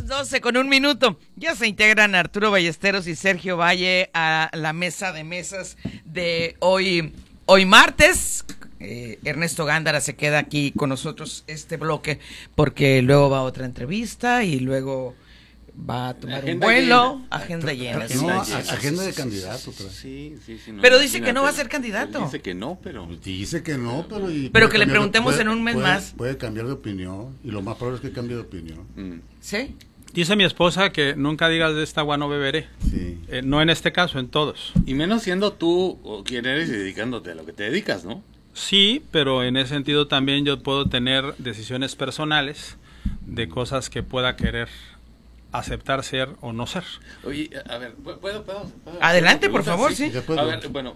12:01. Ya se integran Arturo Ballesteros y Sergio Valle a la mesa de mesas de hoy martes. Ernesto Gándara se queda aquí con nosotros este bloque porque luego va a otra entrevista y luego va a tomar un vuelo. Agenda llena. Agenda de candidato. Sí, no, pero dice que no va a ser candidato. Dice que no, pero... Pero que le preguntemos en un mes más. Puede cambiar de opinión y lo más probable es que cambie de opinión. ¿Sí? Dice mi esposa que nunca digas de esta agua no beberé. Sí. No en este caso, en todos. Y menos siendo tú o quien eres y dedicándote a lo que te dedicas, ¿no? Sí, pero en ese sentido también yo puedo tener decisiones personales de cosas que pueda querer aceptar ser o no ser. Oye, a ver, ¿puedo adelante, por favor, sí. A ver, bueno,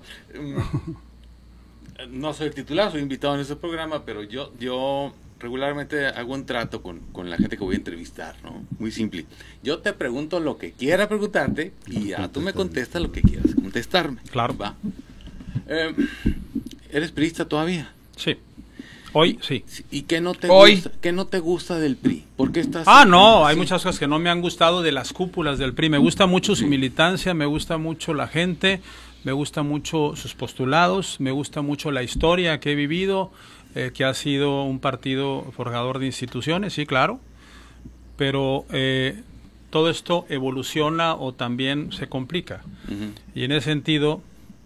no soy titular, soy invitado en este programa, pero yo regularmente hago un trato con la gente que voy a entrevistar, ¿no? Muy simple. Yo te pregunto lo que quiera preguntarte y ya tú me contestas lo que quieras contestarme. Claro. ¿Va? ¿Eres priista todavía? Sí. Hoy sí. ¿Y qué no te gusta del PRI? ¿Por qué estás? No, hay muchas cosas que no me han gustado de las cúpulas del PRI. Me gusta mucho su militancia, me gusta mucho la gente, me gusta mucho sus postulados, me gusta mucho la historia que he vivido, que ha sido un partido forjador de instituciones, sí, claro. Pero todo esto evoluciona o también se complica. Y en ese sentido...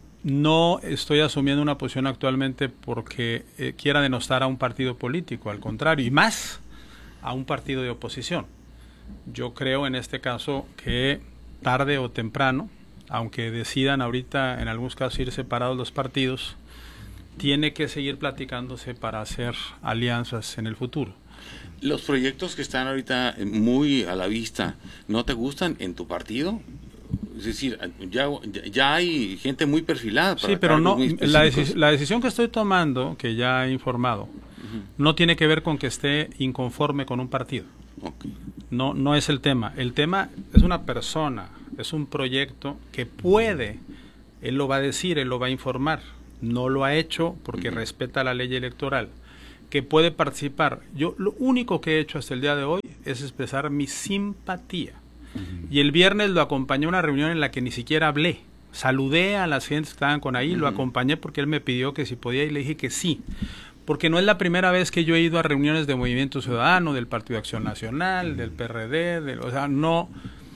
No estoy asumiendo una posición actualmente porque quiera denostar a un partido político, al contrario, y más a un partido de oposición. Yo creo en este caso que tarde o temprano, aunque decidan ahorita en algunos casos ir separados los partidos, tiene que seguir platicándose para hacer alianzas en el futuro. ¿Los proyectos que están ahorita muy a la vista no te gustan en tu partido? Es decir, ya hay gente muy perfilada para... Sí, pero no, la decisión que estoy tomando, que ya he informado, no tiene que ver con que esté inconforme con un partido. Okay. No es el tema. El tema es una persona, es un proyecto que puede, él lo va a decir, él lo va a informar. No lo ha hecho porque respeta la ley electoral, que puede participar. Yo lo único que he hecho hasta el día de hoy es expresar mi simpatía. Y el viernes lo acompañé a una reunión en la que ni siquiera hablé. Saludé a las gentes que estaban con ahí, lo acompañé porque él me pidió que si podía y le dije que sí. Porque no es la primera vez que yo he ido a reuniones de Movimiento Ciudadano, del Partido de Acción Nacional, del PRD, no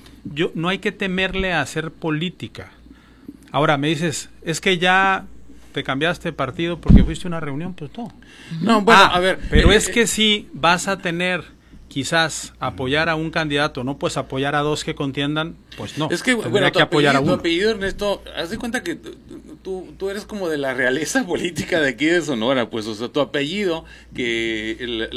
hay que temerle a hacer política. Ahora me dices, es que ya te cambiaste de partido porque fuiste a una reunión, pues no. No, bueno, a ver. Pero es que sí vas a tener... Quizás apoyar a un candidato, no puedes apoyar a dos que contiendan, pues no. Es que, bueno, que apoyar a uno. Tu apellido, Ernesto, haz de cuenta que tú eres como de la realeza política de aquí de Sonora, pues, o sea, tu apellido que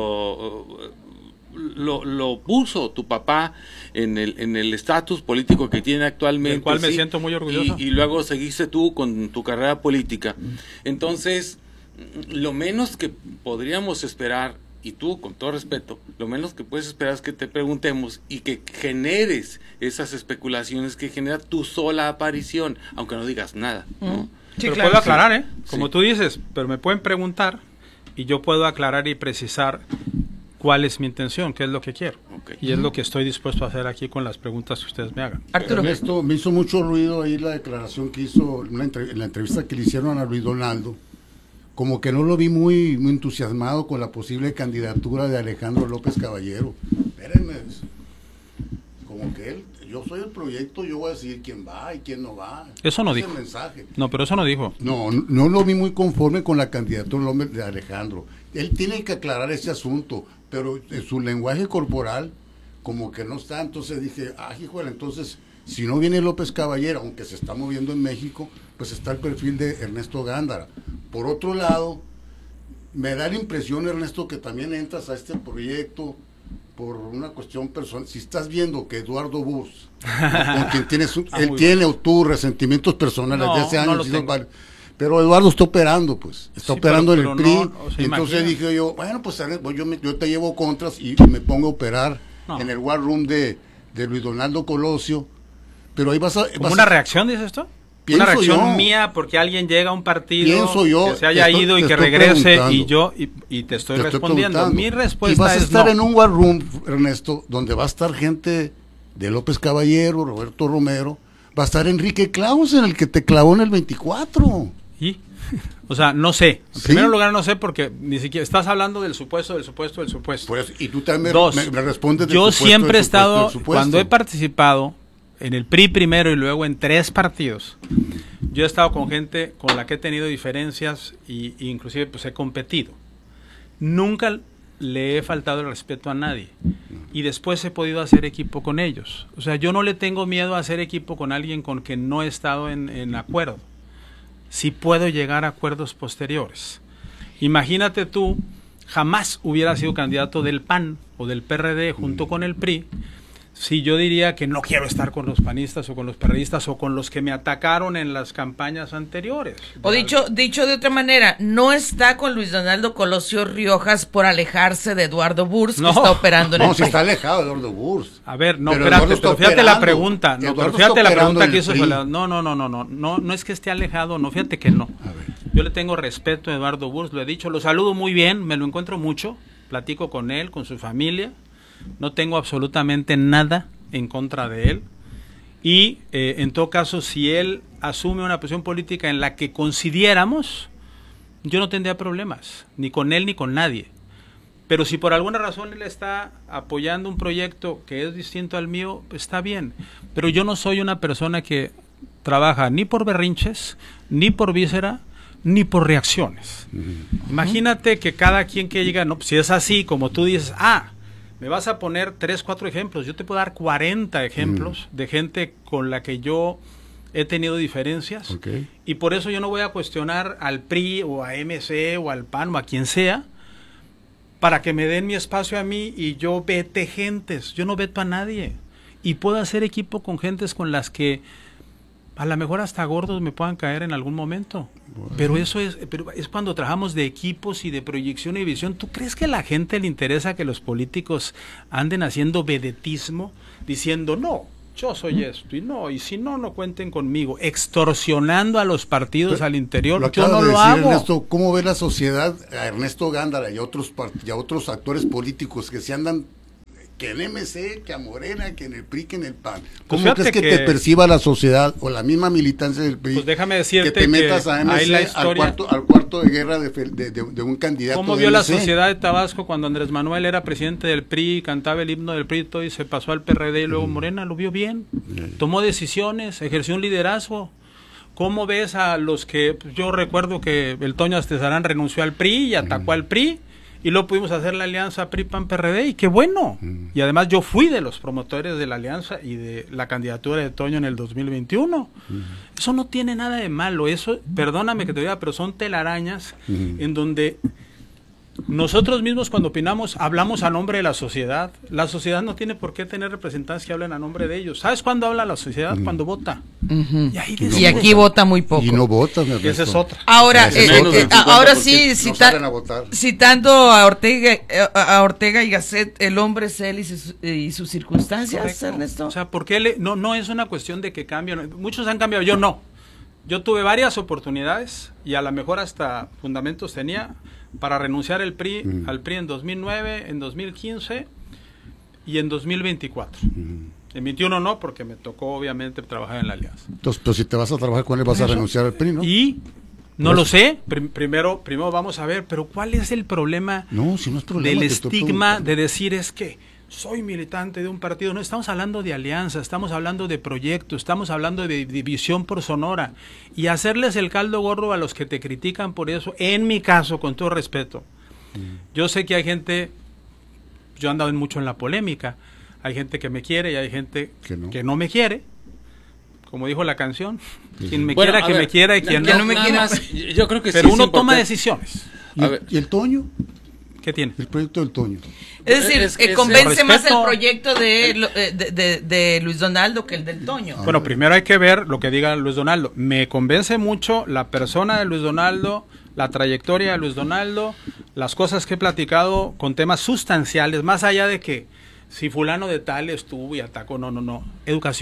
lo puso tu papá en el estatus político que tiene actualmente. Del cual me siento muy orgulloso. Y luego seguiste tú con tu carrera política. Entonces, lo menos que podríamos esperar, y tú, con todo respeto, lo menos que puedes esperar es que te preguntemos y que generes esas especulaciones que genera tu sola aparición, aunque no digas nada, ¿no? Sí, pero claro, puedo aclarar, como tú dices, pero me pueden preguntar y yo puedo aclarar y precisar cuál es mi intención, qué es lo que quiero. Okay. Y es lo que estoy dispuesto a hacer aquí con las preguntas que ustedes me hagan. Arturo. Ernesto, me hizo mucho ruido ahí la declaración que hizo en la entrevista que le hicieron a Luis Donaldo. Como que no lo vi muy entusiasmado con la posible candidatura de Alejandro López Caballero. Espérenme, como que yo soy el proyecto, yo voy a decidir quién va y quién no va. Eso no dijo. No, pero eso no dijo. No lo vi muy conforme con la candidatura de Alejandro. Él tiene que aclarar ese asunto, pero en su lenguaje corporal como que no está. Entonces dije, híjole, entonces si no viene López Caballero, aunque se está moviendo en México, pues está el perfil de Ernesto Gándara. Por otro lado, me da la impresión, Ernesto, que también entras a este proyecto por una cuestión personal. Si estás viendo que Eduardo Bus, con quien tienes, él tiene o tú resentimientos personales de hace años, pero Eduardo está operando, pues, operando en el PRI, y entonces dije yo, bueno, pues yo te llevo contras y me pongo a operar en el War Room de Luis Donaldo Colosio, pero ahí vas a... ¿Como una reacción, dices esto? una Pienso reacción yo. mía porque alguien llega a un partido Pienso yo, que se haya te estoy- ido y te que estoy regrese preguntando. y te estoy Te respondiendo. preguntando. Mi respuesta y vas a es estar no. en un war room, Ernesto, donde va a estar gente de López Caballero, Roberto Romero, va a estar Enrique Clausen, el que te clavó en el 24. ¿Y? O sea, no sé. En ¿Sí? primer lugar, no sé porque ni siquiera estás hablando del supuesto. Por eso, y tú también Dos, me respondes del yo supuesto, siempre he del supuesto, estado, del supuesto. cuando he participado en el PRI primero y luego en 3 partidos, yo he estado con gente con la que he tenido diferencias y inclusive pues he competido. Nunca le he faltado el respeto a nadie y después he podido hacer equipo con ellos. O sea, yo no le tengo miedo a hacer equipo con alguien con quien no he estado en acuerdo. Sí puedo llegar a acuerdos posteriores. Imagínate tú, jamás hubiera sido candidato del PAN o del PRD junto con el PRI si yo diría que no quiero estar con los panistas o con los perredistas o con los que me atacaron en las campañas anteriores. O dicho de otra manera, no está con Luis Donaldo Colosio Riojas por alejarse de Eduardo Burs, No. que está operando en No, el si PRI. está alejado Eduardo Burs. A ver, no, Pero espérate, Eduardo está pero fíjate la operando. pregunta. No, pero Eduardo fíjate está la operando pregunta en que el hizo PRI. Soledad. No es que esté alejado, no, fíjate que no. A ver. Yo le tengo respeto a Eduardo Burs, lo he dicho, lo saludo muy bien, me lo encuentro mucho, platico con él, con su familia, no tengo absolutamente nada en contra de él. Y en todo caso, si él asume una posición política en la que coincidiéramos, yo no tendría problemas, ni con él ni con nadie. Pero si por alguna razón él está apoyando un proyecto que es distinto al mío, pues está bien. Pero yo no soy una persona que trabaja ni por berrinches, ni por víscera, ni por reacciones. Imagínate que cada quien que llega, no, pues si es así, como tú dices, me vas a poner 3, 4 ejemplos. Yo te puedo dar 40 ejemplos de gente con la que yo he tenido diferencias. Okay. Y por eso yo no voy a cuestionar al PRI o a MC o al PAN o a quien sea para que me den mi espacio a mí y yo vete gentes. Yo no veto a nadie. Y puedo hacer equipo con gentes con las que a lo mejor hasta gordos me puedan caer en algún momento. Bueno. Pero es cuando trabajamos de equipos y de proyección y visión. ¿Tú crees que a la gente le interesa que los políticos anden haciendo vedetismo, diciendo no, yo soy esto y si no, no cuenten conmigo, extorsionando a los partidos al interior? Yo no lo hago. Ernesto, ¿cómo ve la sociedad a Ernesto Gándara y a otros actores políticos que se andan que en MC, que a Morena, que en el PRI, que en el PAN? ¿Cómo Pues crees que te perciba la sociedad o la misma militancia del PRI? Pues déjame decirte que te metas a MC la historia, al cuarto de guerra de un candidato. ¿Cómo vio la sociedad de Tabasco cuando Andrés Manuel era presidente del PRI, cantaba el himno del PRI todo, y se pasó al PRD y luego Morena? Lo vio bien, tomó decisiones, ejerció un liderazgo. ¿Cómo ves a los que, pues yo recuerdo que el Toño Astezarán renunció al PRI y atacó al PRI? Y luego pudimos hacer la alianza PRI-PAN-PRD y qué bueno. Y además yo fui de los promotores de la alianza y de la candidatura de Toño en el 2021. Eso no tiene nada de malo. Eso, perdóname que te diga, pero son telarañas en donde nosotros mismos cuando opinamos hablamos a nombre de la sociedad. La sociedad no tiene por qué tener representantes que hablen a nombre de ellos. ¿Sabes cuándo habla la sociedad? Cuando vota. Y, ahí y aquí vota muy poco. Y no votas, esa es otra. Ahora, ahora sí, no citando a Ortega y Gasset, el hombre es él y sus circunstancias. Correcto. Ernesto. O sea, porque no es una cuestión de que cambien. Muchos han cambiado, yo no. Yo tuve varias oportunidades y a lo mejor hasta fundamentos tenía para renunciar al PRI en 2009, en 2015 y en 2024. En 21 no, porque me tocó obviamente trabajar en la alianza. Entonces, pero si te vas a trabajar con él, vas a renunciar al PRI, ¿no? Y no lo sé, primero vamos a ver, pero ¿cuál es el problema, si no es problema del estigma de decir es que soy militante de un partido? No, estamos hablando de alianza, estamos hablando de proyectos, estamos hablando de división por Sonora, y hacerles el caldo gordo a los que te critican por eso, en mi caso, con todo respeto. Yo sé que hay gente, yo he andado mucho en la polémica, hay gente que me quiere y hay gente que no me quiere, como dijo la canción, quien me quiera, que me quiera, y quien no me quiera. Yo creo que pero sí uno toma decisiones. ¿Y el Toño? ¿Qué tiene? El proyecto del Toño. Es decir, convence más el proyecto de Luis Donaldo que el del Toño. Bueno, primero hay que ver lo que diga Luis Donaldo. Me convence mucho la persona de Luis Donaldo, la trayectoria de Luis Donaldo, las cosas que he platicado con temas sustanciales, más allá de que si fulano de tal estuvo y atacó, no. Educación,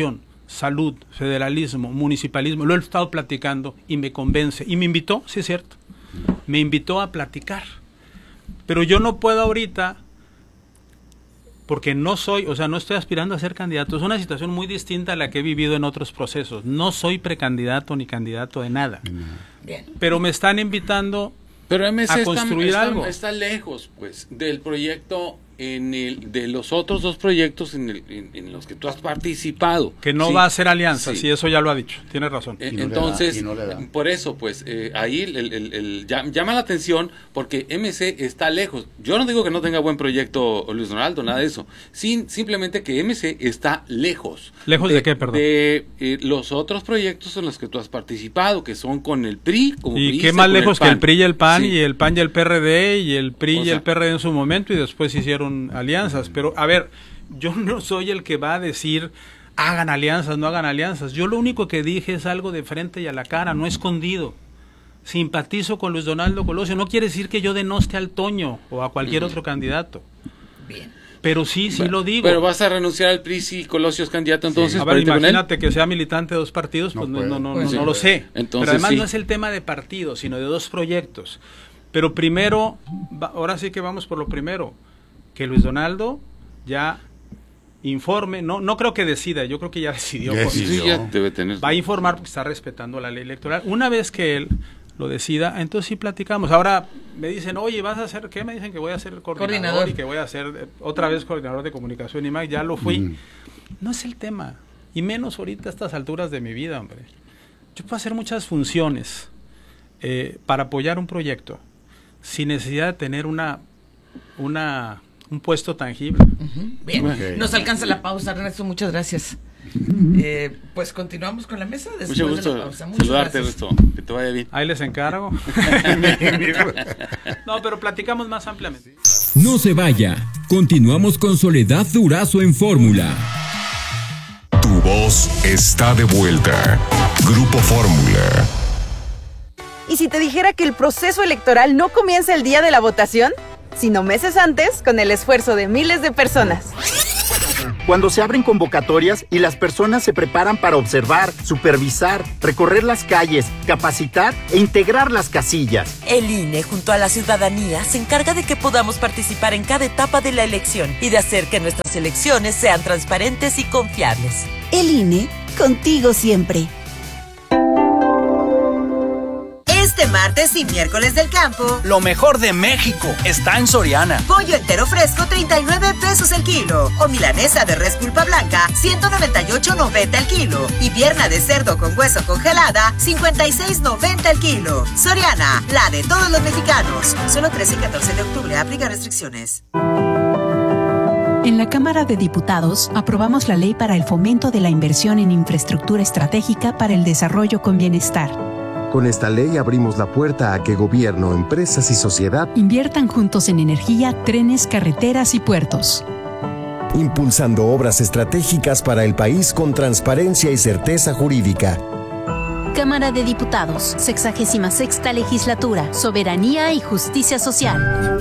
salud, federalismo, municipalismo, lo he estado platicando y me convence. Y me invitó, sí es cierto, me invitó a platicar. Pero yo no puedo ahorita, porque no soy, o sea, no estoy aspirando a ser candidato. Es una situación muy distinta a la que he vivido en otros procesos. No soy precandidato ni candidato de nada. Bien. Pero me están invitando Pero MC a construir algo. Está lejos, pues, del proyecto de los otros dos proyectos en los que tú has participado. Que no sí, va a ser alianza, sí. Sí, eso ya lo ha dicho, tienes razón. Entonces, no le da. por eso, pues, ahí llama la atención porque MC está lejos. Yo no digo que no tenga buen proyecto Luis Donaldo, nada de eso. Simplemente que MC está lejos. ¿Lejos de qué, perdón? De los otros proyectos en los que tú has participado, que son con el PRI. Como ¿Y priista, qué más con lejos que el PRI y el PAN, Sí. y el PAN y el PRD, y el PRI O y sea, el PRD en su momento, y después hicieron alianzas? Pero, a ver, yo no soy el que va a decir hagan alianzas, no hagan alianzas. Yo lo único que dije es algo de frente y a la cara, no escondido. Simpatizo con Luis Donaldo Colosio. No quiere decir que yo denoste al Toño o a cualquier otro candidato. Bien. Pero sí lo digo. Pero vas a renunciar al PRI si Colosio es candidato, entonces. A para ver, irte con él. imagínate que sea militante de dos partidos, pues No no puede. lo sé. Entonces, pero además sí. no es el tema de partidos, sino de dos proyectos. Pero primero, ahora sí que vamos por lo primero, que Luis Donaldo ya informe, no creo que decida, yo creo que ya decidió. Ya porque decidió. Sí, ya debe tener. va a informar porque está respetando la ley electoral. Una vez que él lo decida, entonces sí platicamos. Ahora me dicen, oye, ¿vas a hacer qué? Me dicen que voy a ser coordinador y que voy a ser otra vez coordinador de comunicación y más. Ya lo fui. No es el tema. Y menos ahorita a estas alturas de mi vida, hombre. Yo puedo hacer muchas funciones para apoyar un proyecto sin necesidad de tener un puesto tangible. Bien, Ok. nos alcanza la pausa, Ernesto, muchas gracias. Pues continuamos con la mesa después Mucho de gusto la pausa. Muchas saludarte, gracias. Ernesto. Que te vaya bien. Ahí les encargo. No, pero platicamos más ampliamente. No se vaya. Continuamos con Soledad Durazo en Fórmula. Tu voz está de vuelta. Grupo Fórmula. ¿Y si te dijera que el proceso electoral no comienza el día de la votación, sino meses antes, con el esfuerzo de miles de personas? Cuando se abren convocatorias y las personas se preparan para observar, supervisar, recorrer las calles, capacitar e integrar las casillas. El INE, junto a la ciudadanía, se encarga de que podamos participar en cada etapa de la elección y de hacer que nuestras elecciones sean transparentes y confiables. El INE, contigo siempre. Este martes y miércoles del campo, lo mejor de México está en Soriana. Pollo entero fresco, 39 pesos el kilo. O milanesa de res pulpa blanca, 198.90 el kilo. Y pierna de cerdo con hueso congelada, 56.90 el kilo. Soriana, la de todos los mexicanos. Solo 13 y 14 de octubre, aplica restricciones. En la Cámara de Diputados aprobamos la Ley para el Fomento de la Inversión en Infraestructura Estratégica para el Desarrollo con Bienestar. Con esta ley abrimos la puerta a que gobierno, empresas y sociedad inviertan juntos en energía, trenes, carreteras y puertos. Impulsando obras estratégicas para el país con transparencia y certeza jurídica. Cámara de Diputados, 66ª Legislatura, Soberanía y Justicia Social.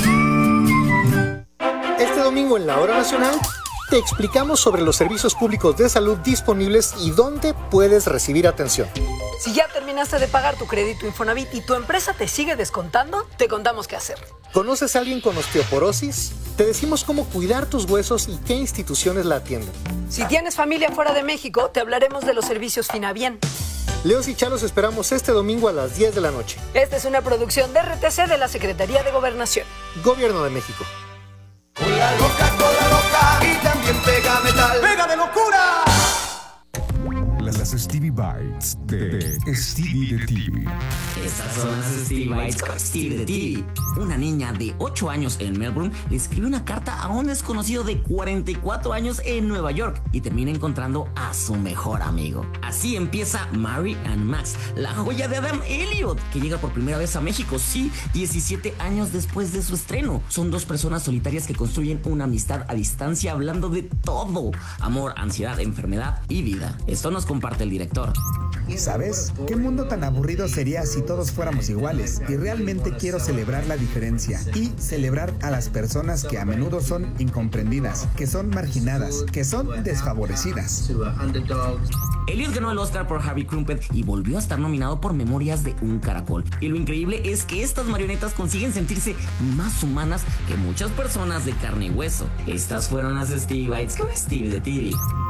Este domingo en la Hora Nacional te explicamos sobre los servicios públicos de salud disponibles y dónde puedes recibir atención. Si ya terminaste de pagar tu crédito Infonavit y tu empresa te sigue descontando, te contamos qué hacer. ¿Conoces a alguien con osteoporosis? Te decimos cómo cuidar tus huesos y qué instituciones la atienden. Si tienes familia fuera de México, te hablaremos de los servicios Finabien. Leos y Chalos esperamos este domingo a las 10 de la noche. Esta es una producción de RTC de la Secretaría de Gobernación. Gobierno de México. Cola loca, y también pega metal. ¡Pega de locura! Las Stevie Bites de Stevie de TV. Estas son las Stevie Bites con Stevie de TV. Una niña de 8 años en Melbourne le escribe una carta a un desconocido de 44 años en Nueva York y termina encontrando a su mejor amigo. Así empieza Mary and Max, la joya de Adam Elliot, que llega por primera vez a México, sí, 17 años después de su estreno. Son dos personas solitarias que construyen una amistad a distancia hablando de todo: amor, ansiedad, enfermedad y vida. Esto nos comparte el director. ¿Sabes? ¿Qué mundo tan aburrido sería si todos fuéramos iguales? Y realmente quiero celebrar la diferencia y celebrar a las personas que a menudo son incomprendidas, que son marginadas, que son desfavorecidas. Elliot ganó el Oscar por Harvey Krumpet y volvió a estar nominado por Memorias de un Caracol. Y lo increíble es que estas marionetas consiguen sentirse más humanas que muchas personas de carne y hueso. Estas fueron las Stevie Bites con Stevie de TV.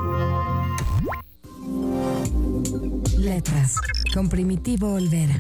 Letras, con Primitivo Olvera.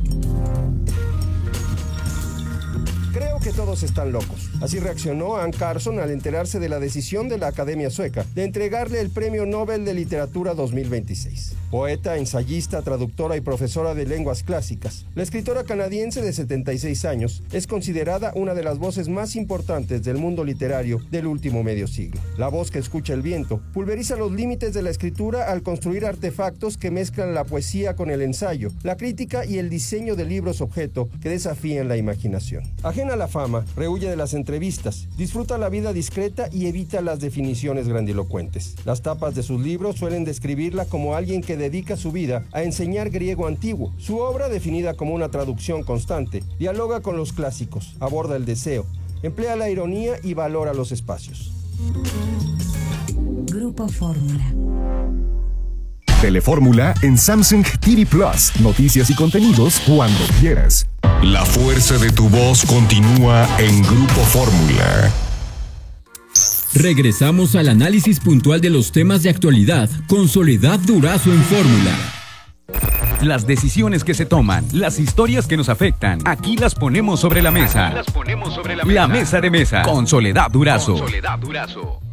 Creo que todos están locos. Así reaccionó Anne Carson al enterarse de la decisión de la Academia Sueca de entregarle el Premio Nobel de Literatura 2026. Poeta, ensayista, traductora y profesora de lenguas clásicas, la escritora canadiense de 76 años es considerada una de las voces más importantes del mundo literario del último medio siglo. La voz que escucha el viento pulveriza los límites de la escritura al construir artefactos que mezclan la poesía con el ensayo, la crítica y el diseño de libros objeto que desafían la imaginación. Ajena a la fama, rehuye de las entrevistas, disfruta la vida discreta y evita las definiciones grandilocuentes. Las tapas de sus libros suelen describirla como alguien que dedica su vida a enseñar griego antiguo. Su obra, definida como una traducción constante, dialoga con los clásicos, aborda el deseo, emplea la ironía y valora los espacios. Grupo Fórmula. Telefórmula en Samsung TV Plus. Noticias y contenidos cuando quieras. La fuerza de tu voz continúa en Grupo Fórmula. Regresamos al análisis puntual de los temas de actualidad con Soledad Durazo en Fórmula. Las decisiones que se toman, las historias que nos afectan, aquí las ponemos sobre la mesa. La mesa de mesa con Soledad Durazo.